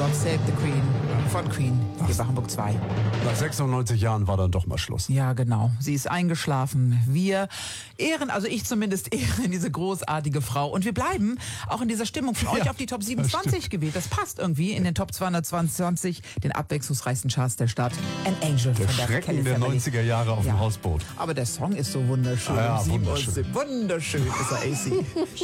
God Save the Queen von Queen. Hier bei Hamburg 2. Nach 96 Jahren war dann doch mal Schluss. Ja, genau. Sie ist eingeschlafen. Wir ehren, also ich zumindest ehren diese großartige Frau. Und wir bleiben auch in dieser Stimmung von euch auf die Top 27 gewählt. Das passt irgendwie in den Top 222, den abwechslungsreichsten Charts der Stadt. An Angel Der von der Schrecken Kelly der Family. 90er Jahre auf dem Hausboot. Aber der Song ist so wunderschön. Ja, Um 7 Uhr. wunderschön. Wunderschön ist er, AC.